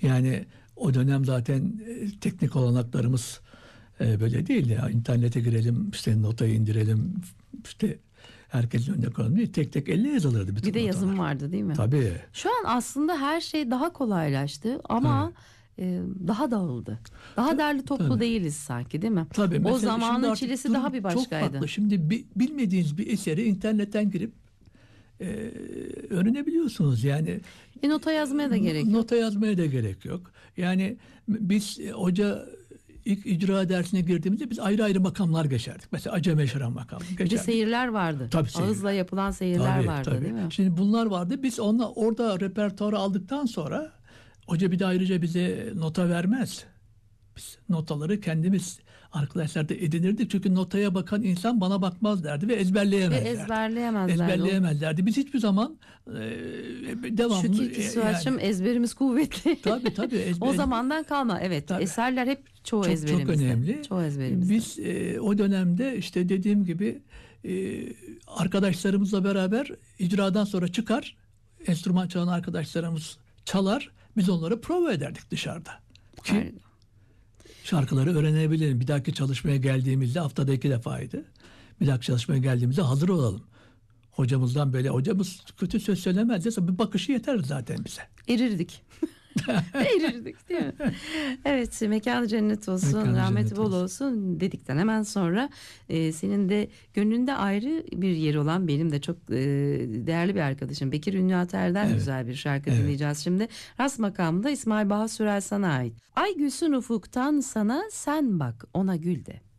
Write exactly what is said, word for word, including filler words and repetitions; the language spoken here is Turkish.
Yani o dönem zaten e, teknik olanaklarımız e, böyle değil ya. İnternete girelim, işte notayı indirelim, işte herkesin önüne koyalım değil. Tek tek elle yazılırdı bütün Bir de notalar. yazım vardı değil mi? Tabii. Şu an aslında her şey daha kolaylaştı ama e, daha dağıldı. Daha Ta- derli toplu tabii. değiliz sanki değil mi? Tabii. O Mesela şimdi zamanın artık çilesi durum daha bir çok başkaydı. farklı. Şimdi bi- bilmediğiniz bir eseri internetten girip e, öğrenebiliyorsunuz. Yani E, nota yazmaya da gerek yok. nota yazmaya da gerek yok. Yani biz e, hoca ilk icra dersine girdiğimizde biz ayrı ayrı makamlar geçerdik. Mesela Acem Şıran makamı Bir de geçerdik. seyirler vardı. Tabii seyirler. Ağızla yapılan seyirler Tabii, vardı tabii. değil mi? Şimdi bunlar vardı. Biz onunla orada repertuarı aldıktan sonra hoca bir de ayrıca bize nota vermez. Biz notaları kendimiz arkadaşlar da edinirdik. Çünkü notaya bakan insan bana bakmaz derdi ve Ve ezberleyemezlerdi. ezberleyemezlerdi. Ezberleyemezlerdi. Biz hiçbir zaman e, devamlı... Şükür ki e, Suat'cığım yani- ezberimiz kuvvetli. Tabii tabii. ezber- O zamandan kalma. Evet. Tabii. Eserler hep çoğu çok, ezberimizde. çok önemli. Çoğu ezberimizde. Biz e, o dönemde işte dediğim gibi e, arkadaşlarımızla beraber icradan sonra çıkar, enstrüman çalan arkadaşlarımız çalar, biz onlara prova ederdik dışarıda. Ki Aynen. şarkıları öğrenebilelim. Bir dahaki çalışmaya geldiğimizde haftada iki defaydı. Bir dahaki çalışmaya geldiğimizde hazır olalım. Hocamızdan böyle, hocamız kötü söz söylemez. Bir bakışı yeter zaten bize. Erirdik. Erirdik değil mi? Evet, mekanı cennet olsun, Mekanı rahmeti cennet bol olsun. olsun dedikten hemen sonra e, senin de gönlünde ayrı bir yeri olan benim de çok e, değerli bir arkadaşım Bekir Ünlü Ater'den Evet. güzel bir şarkı Evet. dinleyeceğiz şimdi. Rast makamında İsmail Baha Sürel sana ait. Ay gülsün ufuktan sana, sen bak ona gül de.